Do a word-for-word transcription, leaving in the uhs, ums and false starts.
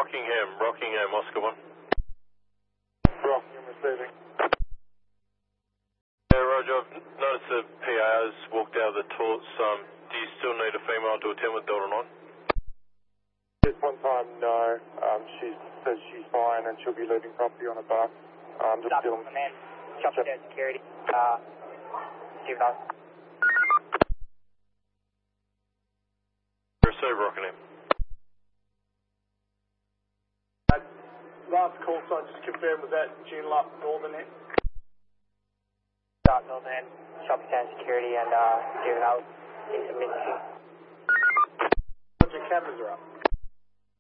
Rockingham, Rockingham, Oscar one. Rockingham receiving. Yeah, Roger, I've noticed the P A has walked out of the toilets. Um, do you still need a female to attend with Delta nine? This one time, no. Um, she says she's fine and she'll be leaving property on a bus. Um, just Stop, still... man. Chopper down security. Uh, give it up. Receive Rockingham. Last call sign just confirmed with that Joondalup Northern end. Start Northern end. Chopper down security and uh, give it up. Need some missing. Your cameras are up.